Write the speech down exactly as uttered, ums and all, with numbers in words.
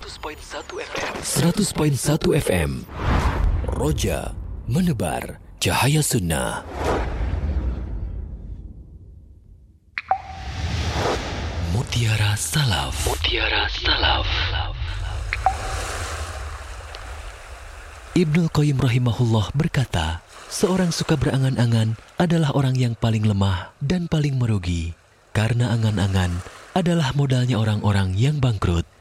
seratus koma satu F M. Roja menebar cahaya sunnah. Mutiara Salaf. Mutiara Salaf. Ibnul Qayyim rahimahullah berkata, seorang suka berangan-angan adalah orang yang paling lemah dan paling merugi, karena angan-angan adalah modalnya orang-orang yang bangkrut.